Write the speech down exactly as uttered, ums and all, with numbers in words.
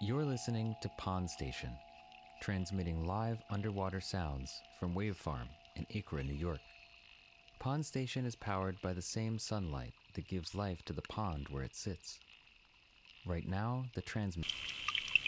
You're listening to Pond Station, transmitting live underwater sounds from Wave Farm in Acra, New York. Pond Station is powered by the same sunlight that gives life to the pond where it sits. Right now, the transmission...